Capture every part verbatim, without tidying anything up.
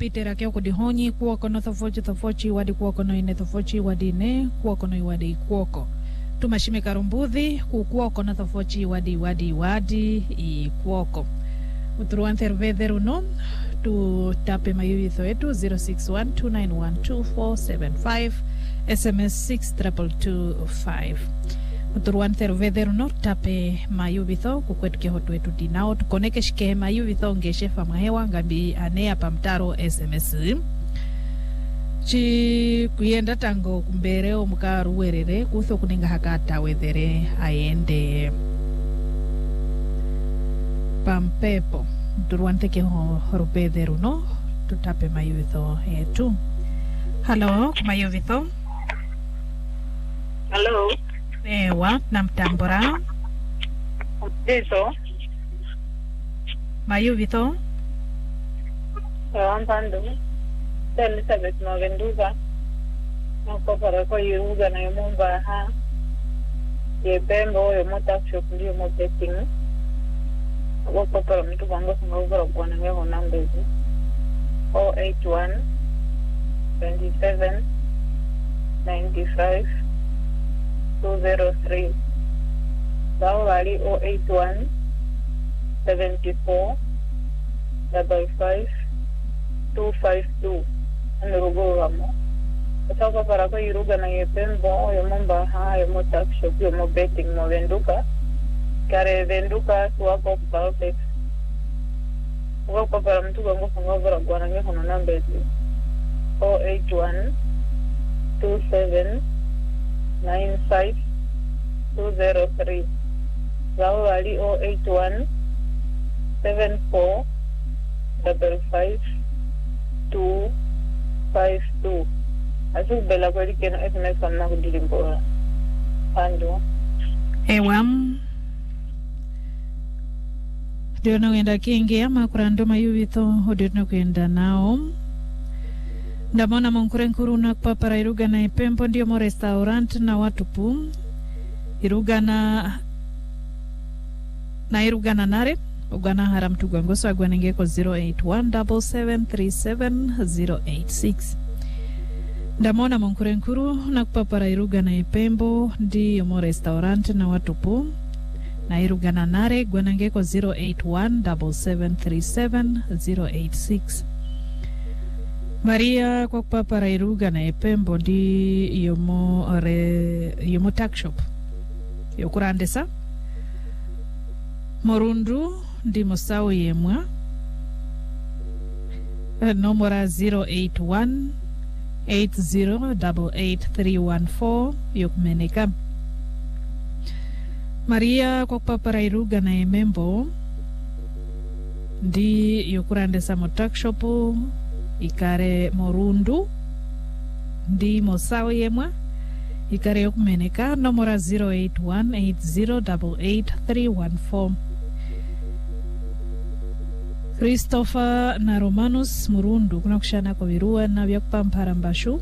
pitera kyo kudihonyi kuwa kono tofauti tofauti wadi kuwa kono ine tofauti wadi ne kuwa kono iwadi kuoko tumashime karumbudhi kukuwa kono tofauti wadi wadi wadi i kuoko uturuan tervedher uno tu tape mayuitho etu zero six one two nine one two four seven five S M S six two two two five uturuan tervedher uno tape mayuitho kukwetu kehotu etu dinao tukoneke shike mayuitho ngeshefa mahewa ngambi anea pamtaro S M S chi kuyenda tango kumbere omukaru werere kutho kuninga hakata wedhere aende pampepo durante ke ho rupederu no tutape mayuitho etu. Hello mayuitho. Hello. Ewa namtambora. Eso. Mayuitho. Avanzando. Elizabeth Magenduga. Nako para ko yuga na yumumba ha. Yebembo yo motaksho ndio moteting. Wako para mtu wangu singobora bwana ngeho numbers zero eight one twenty-seven ninety-five two zero three. Dawa wali zero eight one seventy-four fifty-five two five two. Nurugo wamo. Sasa para ko yuruga na yepembo yo momba ha yo motaksho yo mo betting mo venduka. Kare venduka suwako kupaote. Wako para mtu wangu singobora bwana ngeho numbers zero eight one two seven nine five two zero three. Dawa wali zero eight one seven four five five two five two. Asu bela kweli kena S M S kama kudilimboa. Ando. Ewam. Diono wenda kingi ama kurando mayuitho hodiono kuenda nao. Ndamona mongkure nkuruna kwa para iruga na ipempo ndio mo restaurant na watupu. Iruga na na iruga na nare. Ugana haram tugangoso agwanengeko zero eight one seven seven three seven zero eight six. Ndamona mongkure nkuru na kwa para iruga na ipempo ndio mo restaurant na watupu. Na iruga na nare gwanengeko zero eight one seven seven three seven zero eight six. Maria kwa kupapara iruga na epembo ndi yomo re yomo tuck shop yokurandesa morundu ndi mosawo yemwa nomora zero eight one eight zero eight eight three one four yokumeneka. Maria kwa kupapara iruga na emembo ndi yokurandesa mo tuck shop ikare morundu ndi mosawo yemwa ikare yokumeneka nomora zero eight one eight zero eight eight three one four. Christopher na Romanus Murundu kuna kushana kwa virua na vyakupampara mbashu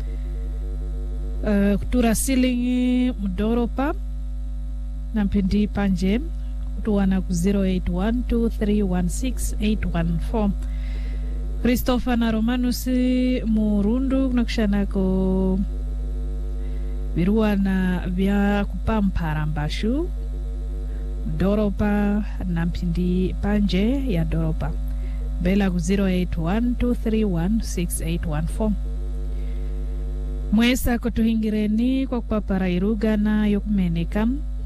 uh, kutura silingi mdoropa na mpendi panje kutuwana ku zero eight one two three one six eight one four. Christopher na Romanus Murundu kuna kushana ko virua na vya kupampara mbashu Doropa na mpindi panje ya Doropa bela ku zero eight one two three one six eight one four. Mwesa kutuhingireni kwa kupapara iruga na yokumeneka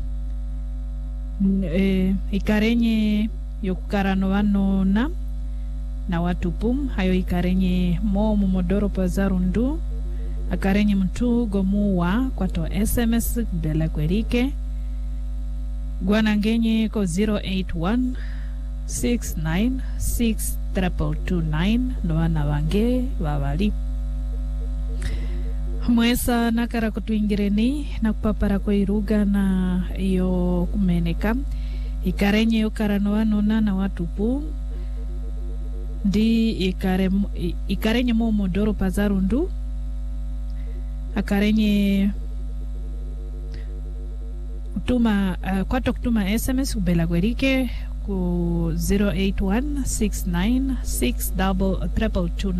e, ikarenye yokukarano wanona na watupum hayo ikarenye mo mumodoropa zarundu akarenye mtu gomuwa kwa to S M S bela kwerike gwanangenye ko zero eight one six nine six two two two nine no wana wange wawali. Mwesa nakara kutuingireni na kupapara kwa iruga na iyo kumeneka ikarenye yo karanoano na watupu ndi ikare ikarenye mo modoro pazarundu akarenye kutuma uh, kwato kutuma S M S ubela gwerike ku zero eight one six nine six double triple two